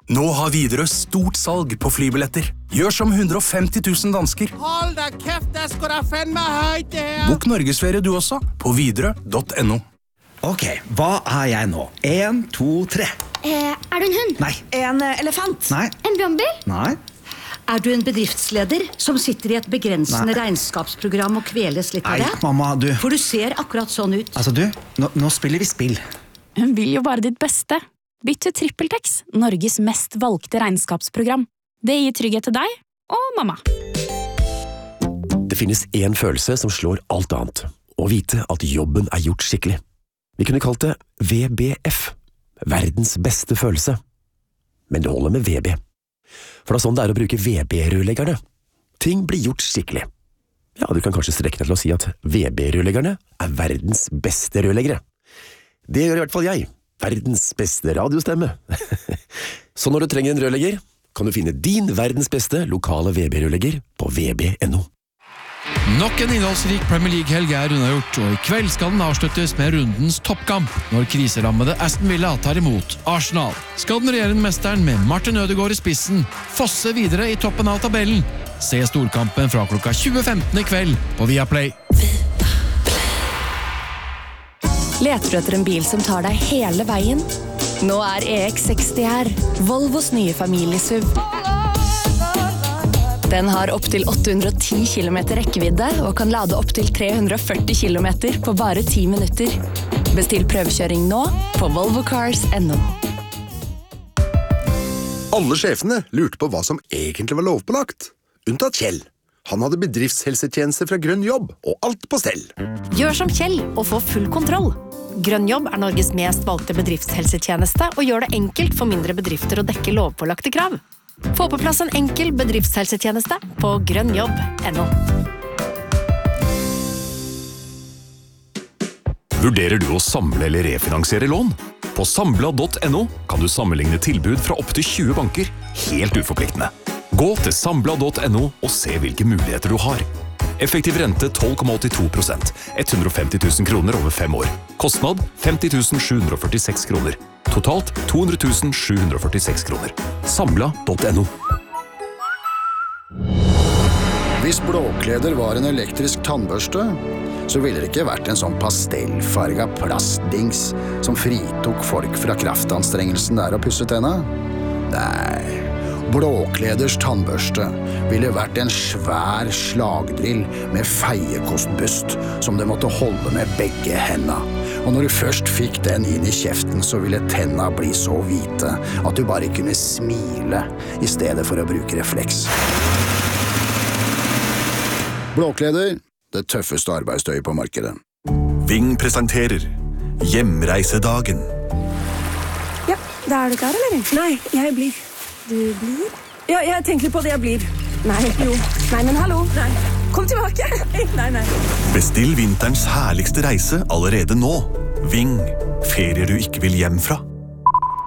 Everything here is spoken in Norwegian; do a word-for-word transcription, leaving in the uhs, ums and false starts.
Nå har Widerøe stort salg på flybilletter. Gjør som hundre og femti tusen dansker. Hold da kæft, der skal der fandme højt det her. Bok Norgesferie du også, på widerøe punktum no. Ok, hva er jeg nå? En, to, tre. Eh, er du en hund? Nei. En uh, elefant? Nei. En brannbil? Nei. Er du en bedriftsleder som sitter i et begrensende Nei. regnskapsprogram og kveles litt av det? Nei, mamma, du. For du ser akkurat sånn ut. Altså, du, nå, nå spiller vi spill. Hun vil jo bare ditt beste. Bytt til TrippelTex, Norges mest valgte regnskapsprogram. Det gir trygghet til deg og mamma. Det finnes en følelse som slår alt annet. Å vite at jobben er gjort skikkelig. Vi kunne kalt det V B F. Verdens beste følelse. Men det holder med V B. For det er sånn det er å bruke V B-rørleggerne. Ting blir gjort skikkelig. Ja, du kan kanskje strekke deg til å si at V B-rørleggerne er verdens beste rørleggere. Det gjør i hvert fall jeg. Verdens beste radiostemme. Så når du trenger en rørlegger, kan du finne din verdens beste lokale V B-rørlegger på v b punktum no. Nok en innholdsrik Premier League-helg er unnagjort, og i kveld skal den avsluttes med rundens toppkamp, når kriserammede Aston Villa tar imot Arsenal. Skal den regjerende mesteren med Martin Ødegaard i spissen fosse videre i toppen av tabellen? Se storkampen fra klokka tjue femten i kveld på Viaplay. Leter du etter en bil som tar deg hele veien? Nå er E X seksti her, Volvos nye familiesuv. Den har opp til åtte hundre og ti kilometer rekkevidde og kan lade opp til tre hundre og førti kilometer på bare ti minutter. Bestill prøvekjøring nå på volvo cars punktum no. Alle sjefene lurte på hva som egentlig var lovpålagt. Unntatt Kjell. Han hadde bedriftshelsetjeneste fra Grønn Jobb, og alt på stell. Gjør som Kjell og få full kontroll. Grønn Jobb er Norges mest valgte bedriftshelsetjeneste og gjør det enkelt for mindre bedrifter å dekke lovpålagte krav. Få på plass en enkel bedriftshelsetjeneste på grønn jobb punktum no. Vurderer du å samle eller refinansiere lån? På sambla punktum no kan du sammenligne tilbud fra opp til tjue banker, helt uforpliktende. Gå til sambla punktum no og se hvilke muligheter du har. Effektiv rente tolv komma åttito prosent, hundre og femti tusen kroner over fem år. Kostnad femti tusen sju hundre og førtiseks kroner. Totalt to hundre tusen sju hundre og førtiseks kroner. Sambla punktum no. Hvis blåkleder var en elektrisk tannbørste, så ville det ikke vært en sånn pastellfarga plastdings som fritok folk fra kraftanstrengelsen der å pusse tenna. Nei, blåkleders tannbørste ville vært en svær slagdrill med feiekostbust som du måtte holde med begge hendene. Og når du først fikk den inn i kjeften, så ville tenna bli så hvite at du bare kunne smile i stedet for å bruke refleks. Blåkleder, det tøffeste arbeidstøyet på markedet. Ving presenterer Hjemreisedagen. Ja, da er du klar, eller? Nei, jeg blir. Du blir? Ja, jeg tenker på det jeg blir. Nei, jo. Nei, men hallo. Nei. Kom tilbake. Nei, nei. Bestill vinterens herligste reise allerede nå. Ving, ferier du ikke vil hjem fra.